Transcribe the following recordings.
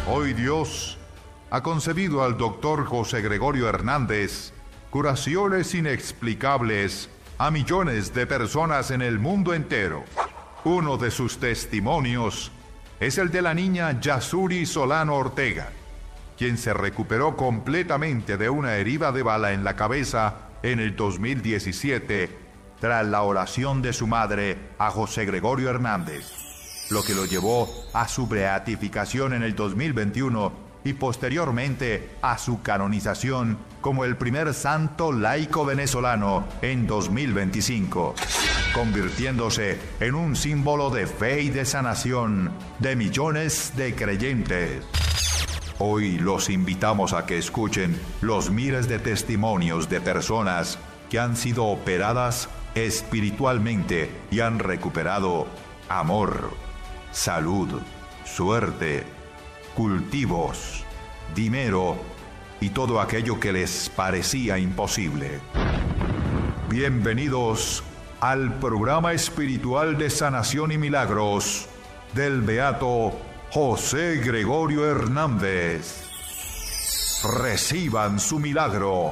Hoy Dios ha concebido al doctor José Gregorio Hernández curaciones inexplicables a millones de personas en el mundo entero. Uno de sus testimonios es el de la niña Yasuri Solano Ortega, quien se recuperó completamente de una herida de bala en la cabeza en el 2017 tras la oración de su madre a José Gregorio Hernández, lo que lo llevó a su beatificación en el 2021 y posteriormente a su canonización como el primer santo laico venezolano en 2025, convirtiéndose en un símbolo de fe y de sanación de millones de creyentes. Hoy los invitamos a que escuchen los miles de testimonios de personas que han sido operadas espiritualmente y han recuperado amor, salud, suerte, cultivos, dinero y todo aquello que les parecía imposible. Bienvenidos al programa espiritual de sanación y milagros del beato José Gregorio Hernández. Reciban su milagro.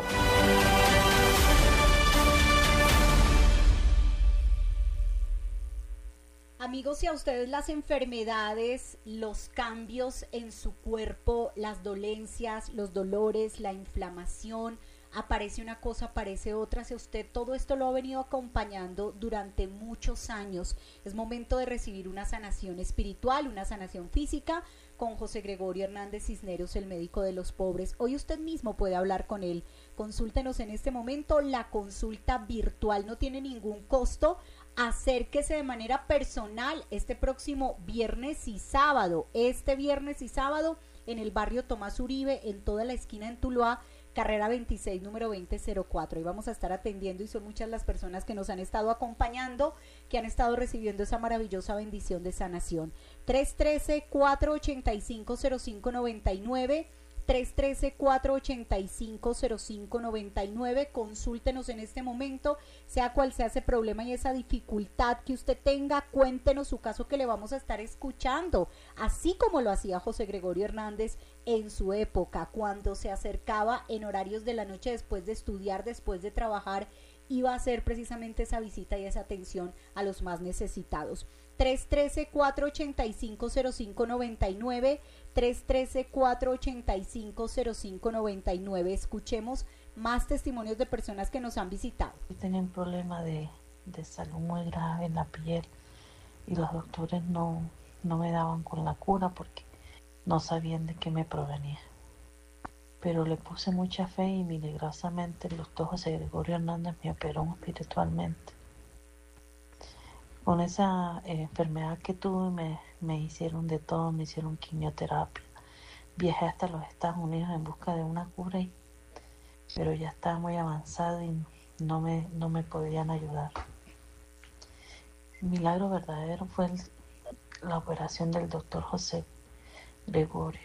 Amigos, si a ustedes las enfermedades, los cambios en su cuerpo, las dolencias, los dolores, la inflamación, aparece una cosa, aparece otra, si a usted todo esto lo ha venido acompañando durante muchos años, es momento de recibir una sanación espiritual, una sanación física con José Gregorio Hernández Cisneros, el médico de los pobres. Hoy usted mismo puede hablar con él. Consúltenos en este momento. La consulta virtual no tiene ningún costo. Acérquese de manera personal este próximo viernes y sábado, en el barrio Tomás Uribe, en toda la esquina en Tuluá, carrera 26, número 2004. Ahí vamos a estar atendiendo y son muchas las personas que nos han estado acompañando, que han estado recibiendo esa maravillosa bendición de sanación. 313-485-0599, 313-485-0599. Consúltenos en este momento, sea cual sea ese problema y esa dificultad que usted tenga, cuéntenos su caso que le vamos a estar escuchando, así como lo hacía José Gregorio Hernández en su época, cuando se acercaba en horarios de la noche después de estudiar, después de trabajar, iba a hacer precisamente esa visita y esa atención a los más necesitados. 313-485-0599, 313-485-0599. Escuchemos más testimonios de personas que nos han visitado. Tenía un problema de salud muy grave en la piel y los doctores no me daban con la cura porque no sabían de qué me provenía. Pero le puse mucha fe y milagrosamente el doctor José Gregorio Hernández me operó espiritualmente. Con esa enfermedad que tuve me hicieron de todo, me hicieron quimioterapia. Viajé hasta los Estados Unidos en busca de una cura, pero ya estaba muy avanzada y no me podían ayudar. El milagro verdadero fue la operación del doctor José Gregorio.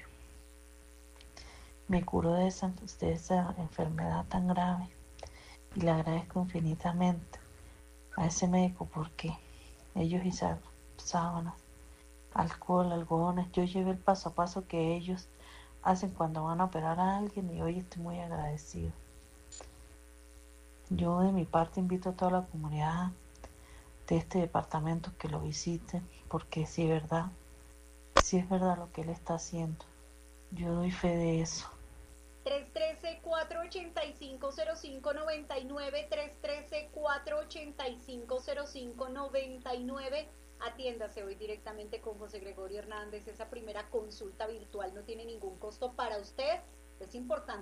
Me curó de esa enfermedad tan grave y le agradezco infinitamente a ese médico porque ellos usaron sábanas, alcohol, algodones. Yo llevé el paso a paso que ellos hacen cuando van a operar a alguien y hoy estoy muy agradecido. Yo de mi parte invito a toda la comunidad de este departamento que lo visiten porque sí es verdad lo que él está haciendo. Yo doy fe de eso. 313-485-0599, 313-485-0599. Atiéndase hoy directamente con José Gregorio Hernández. Esa primera consulta virtual no tiene ningún costo para usted. Es importante